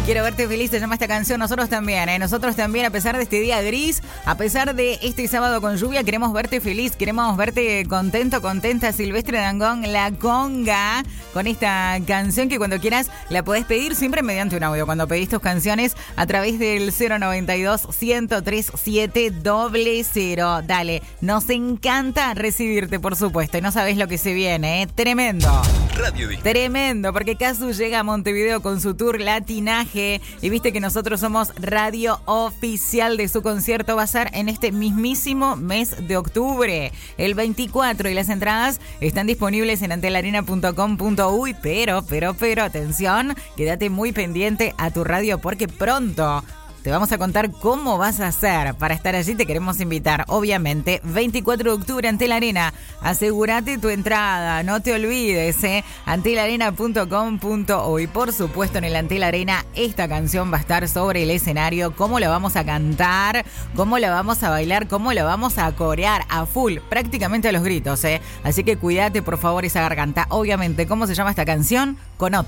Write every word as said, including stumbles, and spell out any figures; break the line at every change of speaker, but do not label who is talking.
Quiero verte feliz, se llama esta canción. Nosotros también, ¿eh? Nosotros también, a pesar de este día gris, a pesar de este sábado con lluvia, queremos verte feliz, queremos verte contento, contenta. Silvestre Dangond, La Conga, con esta canción que cuando quieras la podés pedir siempre mediante un audio. Cuando pedís tus canciones a través del cero noventa y dos, ciento tres siete cero cero. Dale, nos encanta recibirte, por supuesto. Y no sabés lo que se viene, ¿eh? Tremendo.
Radio Disco.
Tremendo, porque Casu llega a Montevideo con su tour Latinaje. Y viste que nosotros somos radio oficial de su concierto. Va a ser en este mismísimo mes de octubre, el veinticuatro. Y las entradas están disponibles en antelarena punto com punto uy. Pero, pero, pero, atención, quédate muy pendiente a tu radio porque pronto te vamos a contar cómo vas a hacer para estar allí. Te queremos invitar, obviamente, veinticuatro de octubre, Antel Arena. Asegúrate tu entrada, no te olvides, ¿eh? antelarena punto com punto uy. Por supuesto, en el Antel Arena, esta canción va a estar sobre el escenario. Cómo la vamos a cantar, cómo la vamos a bailar, cómo la vamos a corear a full, prácticamente a los gritos, ¿eh? Así que cuídate, por favor, esa garganta. Obviamente, ¿cómo se llama esta canción? Con otro.